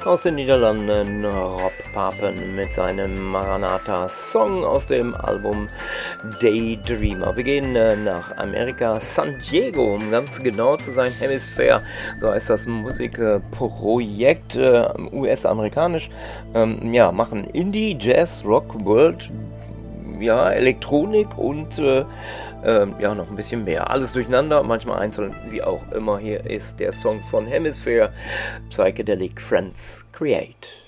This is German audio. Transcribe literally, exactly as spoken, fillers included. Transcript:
Aus den Niederlanden Rob Papen mit seinem Maranatha-Song aus dem Album Daydreamer. Wir gehen äh, nach Amerika, San Diego, um ganz genau zu sein, Hemisphere, so heißt das Musikprojekt, äh, U S-amerikanisch, ähm, ja, machen Indie, Jazz, Rock, World, ja, Elektronik und äh, Ähm, ja, noch ein bisschen mehr. Alles durcheinander, manchmal einzeln, wie auch immer. Hier ist der Song von Hemisphere, Psychedelic Friends Create.